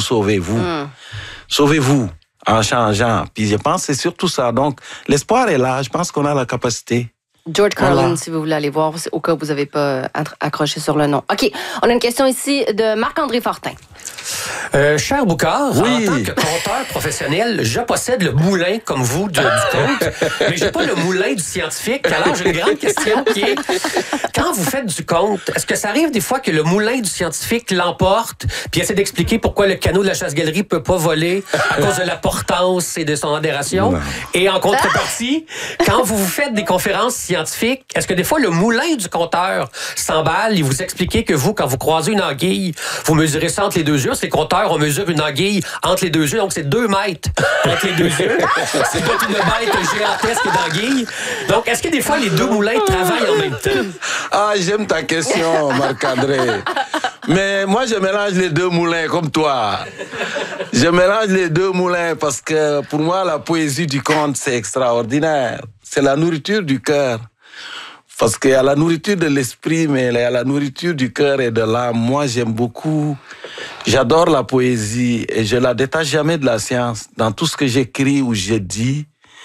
vous sauvez, vous. Sauvez-vous en changeant. Puis je pense que c'est surtout ça. Donc, l'espoir est là. Je pense qu'on a la capacité. George Carlin, Voilà. si vous voulez aller voir, au cas où vous n'avez pas accroché sur le nom. OK, on a une question ici de Marc-André Fortin. Cher Boucard, Oui. en tant que conteur professionnel, je possède le moulin, comme vous, du conte, mais j'ai pas le moulin du scientifique. Alors, j'ai une grande question qui est, quand vous faites du conte, est-ce que ça arrive des fois que le moulin du scientifique l'emporte, puis essaie d'expliquer pourquoi le canot de la chasse-galerie peut pas voler à cause de la portance et de son adhération? Non. Et en contrepartie, quand vous faites des conférences scientifiques, est-ce que des fois le moulin du conteur s'emballe et vous expliquez que vous, quand vous croisez une anguille, vous mesurez ça entre les deux yeux? Parce que les compteurs, on mesure une anguille entre les deux yeux, donc c'est 2 mètres entre les deux yeux. C'est pas une bête gigantesque d'anguille. Donc, est-ce que des fois les deux moulins travaillent en même temps? Ah, j'aime ta question, Marc-André. Mais moi, je mélange les deux moulins comme toi. Je mélange les deux moulins parce que pour moi, la poésie du conte, c'est extraordinaire. C'est la nourriture du cœur. Parce qu'il y a la nourriture de l'esprit, mais il y a la nourriture du cœur et de l'âme. Moi, j'aime beaucoup. J'adore la poésie et je la détache jamais de la science. Dans tout ce que j'écris ou je dis,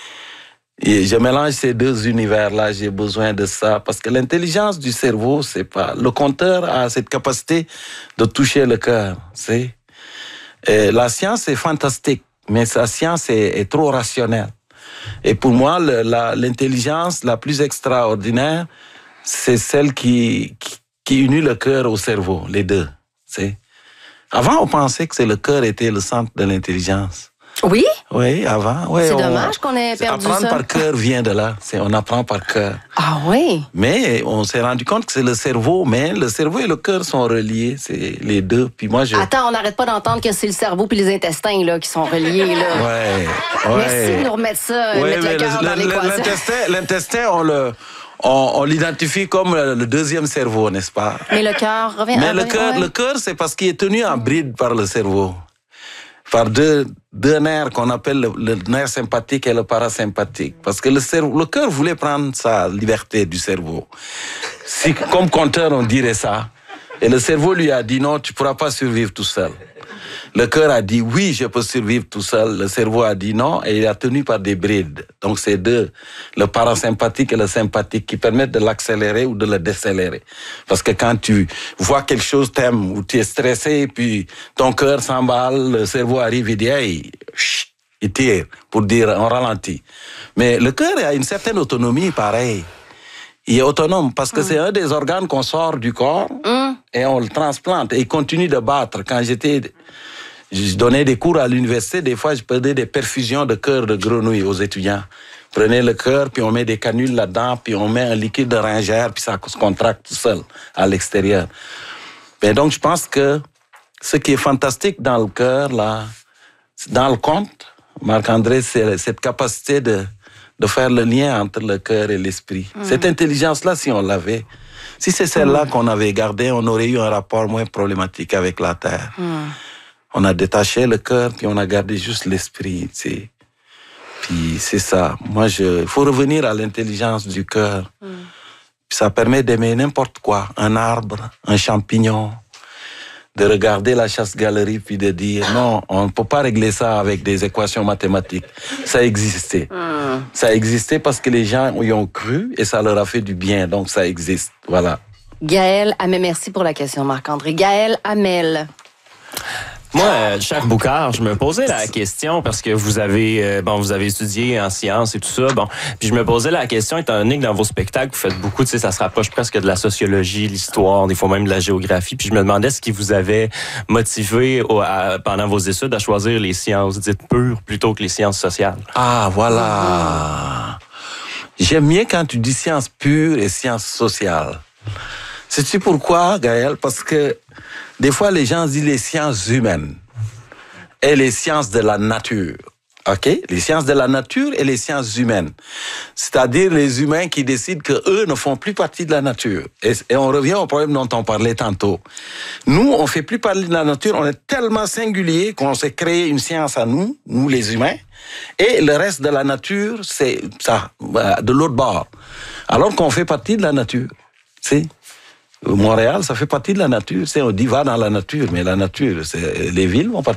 et je mélange ces deux univers-là, j'ai besoin de ça. Parce que l'intelligence du cerveau, c'est pas... Le conteur a cette capacité de toucher le cœur, c'est... Et la science est fantastique, mais sa science est trop rationnelle. Et pour moi, l'intelligence la plus extraordinaire, c'est celle qui unit le cœur au cerveau, les deux. C'est... Avant, on pensait que le cœur était le centre de l'intelligence. Oui? Oui, avant. Oui, C'est dommage qu'on ait perdu apprendre ça. par cœur vient de là. On apprend par cœur. Ah oui? Mais on s'est rendu compte que c'est le cerveau. Mais le cerveau et le cœur sont reliés. C'est les deux. Puis moi, Attends, on n'arrête pas d'entendre que c'est le cerveau puis les intestins là, qui sont reliés. Là. Ouais. Merci de nous remettre ça, mettre le cœur dans l'équation. L'intestin, on l'identifie comme le deuxième cerveau, n'est-ce pas? Mais le cœur revient... Mais le cœur, c'est parce qu'il est tenu en bride par le cerveau. Par deux nerfs qu'on appelle le nerf sympathique et le parasympathique. Parce que le cœur voulait prendre sa liberté du cerveau. Si, comme conteur, on dirait ça. Et le cerveau lui a dit non, tu ne pourras pas survivre tout seul. Le cœur a dit oui, je peux survivre tout seul. Le cerveau a dit non et il a tenu par des brides. Donc c'est deux, le parasympathique et le sympathique, qui permettent de l'accélérer ou de le décélérer. Parce que quand tu vois quelque chose, t'aimes, ou tu es stressé, puis ton cœur s'emballe, le cerveau arrive et dit hey, chut, il tire pour dire on ralentit. Mais le cœur a une certaine autonomie, pareil. Il est autonome parce que c'est un des organes qu'on sort du corps et on le transplante et il continue de battre. Quand je donnais des cours à l'université, des fois je faisais des perfusions de cœur de grenouille aux étudiants. Prenez le cœur, puis on met des canules là-dedans, puis on met un liquide de ringère, puis ça se contracte tout seul à l'extérieur. Mais donc je pense que ce qui est fantastique dans le cœur, là, dans le conte, Marc-André, c'est cette capacité de faire le lien entre le cœur et l'esprit. Cette intelligence-là, si on l'avait, si c'est celle-là qu'on avait gardée, on aurait eu un rapport moins problématique avec la Terre. On a détaché le cœur, puis on a gardé juste l'esprit, tu sais. Puis c'est ça. Moi, il faut revenir à l'intelligence du cœur. Puis ça permet d'aimer n'importe quoi. Un arbre, un champignon, de regarder la chasse-galerie puis de dire non, on ne peut pas régler ça avec des équations mathématiques. Ça existait. Ça existait parce que les gens y ont cru et ça leur a fait du bien. Donc ça existe. Voilà. Gaël Hamel, merci pour la question, Marc-André. Gaël Hamel. Moi, cher Boucard, je me posais la question parce que vous avez étudié en sciences et tout ça. Bon, puis je me posais la question, étant donné que dans vos spectacles, vous faites beaucoup, tu sais, ça se rapproche presque de la sociologie, l'histoire, des fois même de la géographie. Puis je me demandais ce qui vous avait motivé pendant vos études à choisir les sciences dites pures plutôt que les sciences sociales. Ah, voilà. J'aime bien quand tu dis sciences pures et sciences sociales. Sais-tu pourquoi, Gaël? Parce que des fois, les gens disent les sciences humaines et les sciences de la nature. OK? Les sciences de la nature et les sciences humaines. C'est-à-dire les humains qui décident qu'eux ne font plus partie de la nature. Et on revient au problème dont on parlait tantôt. Nous, on ne fait plus partie de la nature. On est tellement singuliers qu'on s'est créé une science à nous les humains. Et le reste de la nature, c'est ça, de l'autre bord. Alors qu'on fait partie de la nature. Tu sais? Montréal, ça fait partie de la nature. On dit va dans la nature, mais la nature, les villes vont partir